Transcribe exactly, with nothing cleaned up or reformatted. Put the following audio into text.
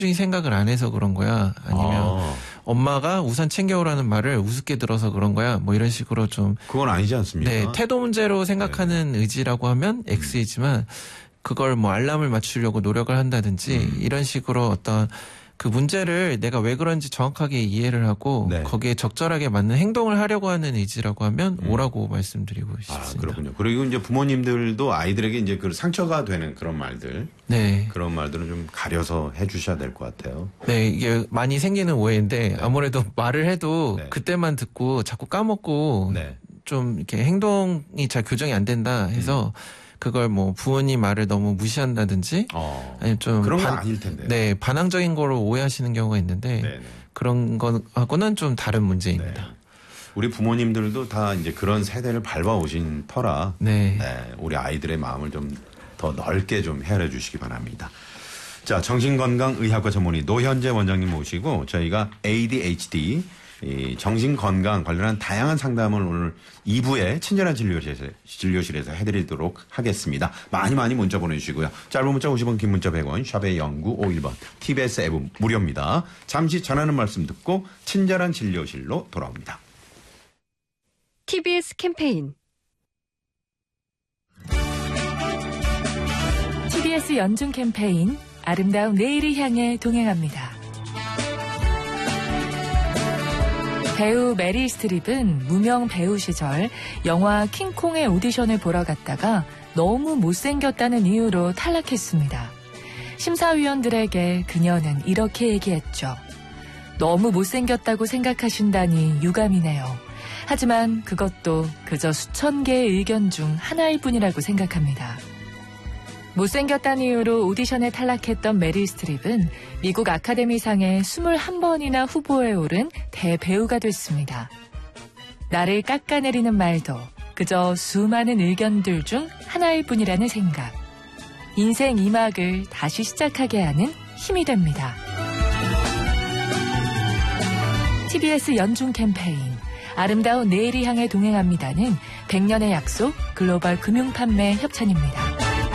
중히 생각을 안 해서 그런 거야. 아니면 아. 엄마가 우산 챙겨오라는 말을 우습게 들어서 그런 거야. 뭐 이런 식으로 좀. 그건 아니지 않습니까? 네. 태도 문제로 생각하는 네. 의지라고 하면 X이지만 그걸 뭐 알람을 맞추려고 노력을 한다든지 음. 이런 식으로 어떤 그 문제를 내가 왜 그런지 정확하게 이해를 하고 네. 거기에 적절하게 맞는 행동을 하려고 하는 의지라고 하면 음. 오라고 말씀드리고 싶습니다. 아, 그렇군요. 그리고 이제 부모님들도 아이들에게 이제 그 상처가 되는 그런 말들, 네. 그런 말들은 좀 가려서 해주셔야 될 것 같아요. 네, 이게 많이 생기는 오해인데 네. 아무래도 말을 해도 네. 그때만 듣고 자꾸 까먹고 네. 좀 이렇게 행동이 잘 교정이 안 된다 해서. 음. 그걸 뭐 부모님 말을 너무 무시한다든지 어, 아니면 좀 그런 건 아닐 텐데. 네, 반항적인 거로 오해하시는 경우가 있는데 네네. 그런 거하고는 좀 다른 문제입니다. 네. 우리 부모님들도 다 이제 그런 세대를 밟아오신 터라 네. 네, 우리 아이들의 마음을 좀 더 넓게 좀 헤아려 주시기 바랍니다. 자, 정신건강의학과 전문의 노현재 원장님 모시고 저희가 에이디에이치디 이 정신건강 관련한 다양한 상담을 오늘 이 부에 친절한 진료실에서, 진료실에서 해드리도록 하겠습니다. 많이 많이 문자 보내주시고요. 짧은 문자 오십 원, 긴 문자 백 원, 샵의 영구오일 번, 티비에스 앱은 무료입니다. 잠시 전하는 말씀 듣고 친절한 진료실로 돌아옵니다. 티비에스 캠페인 티비에스 연중 캠페인 아름다운 내일을 향해 동행합니다. 배우 메릴 스트립은 무명 배우 시절 영화 킹콩의 오디션을 보러 갔다가 너무 못생겼다는 이유로 탈락했습니다. 심사위원들에게 그녀는 이렇게 얘기했죠. 너무 못생겼다고 생각하신다니 유감이네요. 하지만 그것도 그저 수천 개의 의견 중 하나일 뿐이라고 생각합니다. 못생겼다는 이유로 오디션에 탈락했던 메릴 스트립은 미국 아카데미상에 이십일 번이나 후보에 오른 대배우가 됐습니다. 나를 깎아내리는 말도 그저 수많은 의견들 중 하나일 뿐이라는 생각. 인생 이 막을 다시 시작하게 하는 힘이 됩니다. 티비에스 연중 캠페인 아름다운 내일을 향해 동행합니다는 백 년의 약속 글로벌 금융판매 협찬입니다.